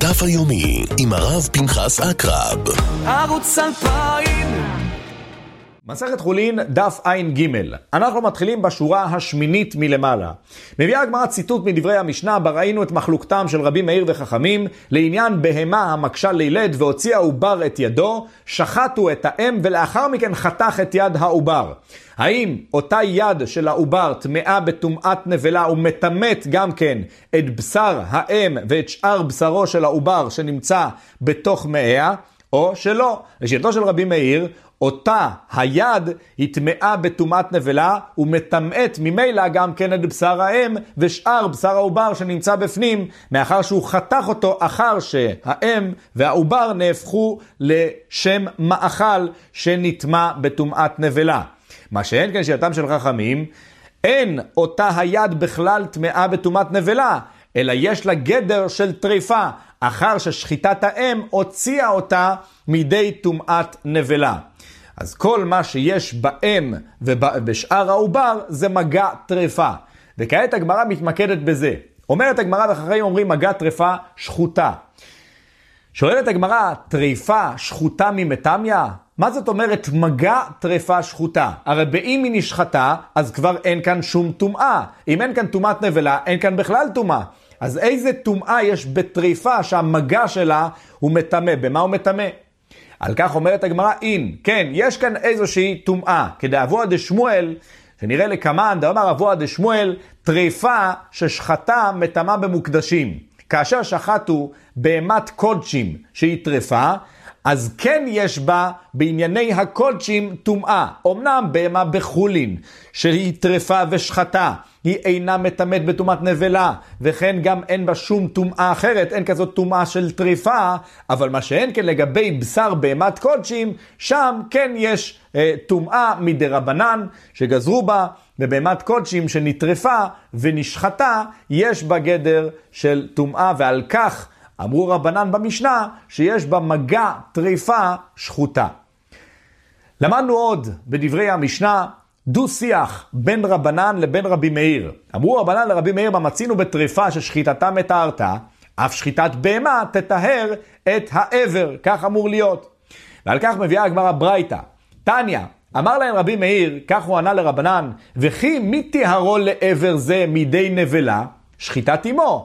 הדף היומי עם הרב פנחס אקרב. ערוץ 2000. מסכת חולין, דף ע"ג. אנחנו מתחילים בשורה השמינית מלמעלה. מביאה הגמרא ציטוט מדברי המשנה, בה ראינו את מחלוקתם של רבי מאיר וחכמים לעניין בהמה המקשה לילד והוציאה העובר את ידו, שחטו את האם ולאחר מכן חתך את יד העובר. האם אותה יד של העובר טמאה בטומאת נבלה ומטמאת גם כן את בשר האם ואת שאר בשרו של העובר שנמצא בתוך מאיה, או שלא? לשיטתו של רבי מאיר, אותה היד היא טמאה בטומאת נבלה ומטמאת ממילא גם כן את בשר האם ושאר בשר העובר שנמצא בפנים, מאחר שהוא חתך אותו אחר שהאם והעובר נהפכו לשם מאכל שנטמא בטומאת נבלה. מה שאין כן שיטתם של חכמים, אין אותה היד בכלל טמאה בטומאת נבלה, אלא יש לה גדר של טריפה, אחר ששחיטת האם הוציאה אותה מידי טומאת נבלה. אז כל מה שיש באם ובשאר העובר זה מגע טריפה. וכעת הגמרא מתמקדת בזה. אומרת הגמרא וחכמים אומרים מגע טריפה שחוטה. שואלת הגמרא, טריפה שחוטה ממטמיה? מה זאת אומרת מגע טריפה שחוטה? הרי באם היא נשחטה, אז כבר אין כאן שום טומאה. אם אין כאן טומאת נבלה, אין כאן בכלל טומאה. אז איזה טומאה יש בטריפה שהמגע שלה הוא מטמא? במה הוא מטמא? על כך אומרת הגמרא, כן, יש כאן איזושהי טומאה. כדאבוה דשמואל, שנראה לקמן, דאמר אבוה דשמואל, טריפה ששחטה מטמאה במוקדשים. כאשר שחטו בהמת קודשים שהיא טריפה, אז כן יש בה בענייני הקודשים טומאה. אמנם בהמה בחולין שהיא טריפה ושחטה, היא אינה מטמאת בטומאת נבלה, וכן גם אין בה שום טומאה אחרת, אין כזאת טומאה של טריפה, אבל מה שאין כן לגבי בשר בהמת קודשים, שם כן יש טומאה מדרבנן שגזרו בה, בבהמת קודשים שנטרפה ונשחטה, יש בה גדר של טומאה, ועל כך אמרו רבנן במשנה שיש בה מגע טריפה שחוטה. למדנו עוד בדברי המשנה דו שיח בין רבנן לבין רבי מאיר. אמרו רבנן לרבי מאיר, מה מצינו בטריפה ששחיטתה מטהרתה, אף שחיטת בהמה תטהר את העבר, כך אמור להיות. ועל כך מביאה הגמרא ברייתא. תניא, אמר להם רבי מאיר, כך הוא ענה לרבנן, וכי מי טהרו לעבר זה מידי נבלה? שחיטת אמו.